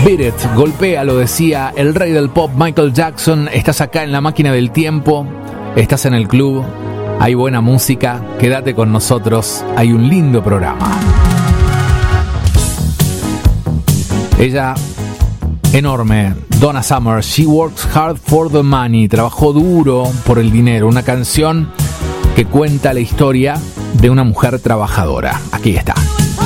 Beat It, golpea, lo decía el rey del pop Michael Jackson. Estás acá en la máquina del tiempo, estás en el club, hay buena música, quédate con nosotros, hay un lindo programa. Ella, enorme, Donna Summer, She Works Hard for the Money, trabajó duro por el dinero, una canción que cuenta la historia de una mujer trabajadora. Aquí está.